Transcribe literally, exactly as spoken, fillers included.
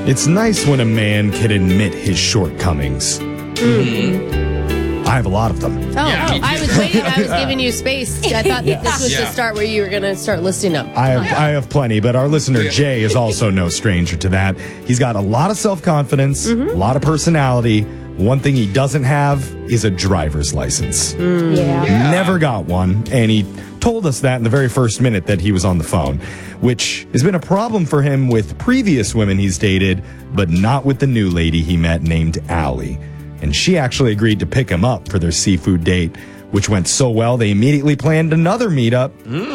It's nice when a man can admit his shortcomings. Mm-hmm. I have a lot of them. Oh, Yeah, oh I was waiting. I was giving you space. I thought that this was Yeah. the start where you were going to start listing them. I have, I have plenty, but our listener Jay is also no stranger to that. He's got a lot of self-confidence, mm-hmm. a lot of personality. One thing he doesn't have is a driver's license. Mm. Yeah. Yeah. Never got one, and he told us that in the very first minute that he was on the phone, which has been a problem for him with previous women he's dated, but not with the new lady he met named Allie. And she actually agreed to pick him up for their seafood date, which went so well they immediately planned another meetup. Mm.